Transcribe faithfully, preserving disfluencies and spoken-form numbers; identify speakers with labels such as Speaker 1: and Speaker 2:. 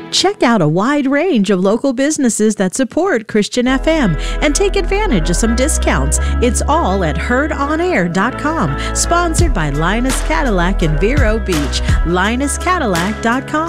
Speaker 1: Check out a wide range of local businesses that support Christian F M and take advantage of some discounts. It's all at heard on air dot com. Sponsored by Linus Cadillac in Vero Beach. linus cadillac dot com.